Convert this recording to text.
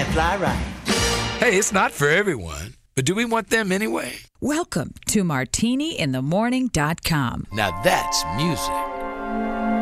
fly right. Hey, it's not for everyone, but do we want them anyway? Welcome to MartiniInTheMorning.com. Now that's music.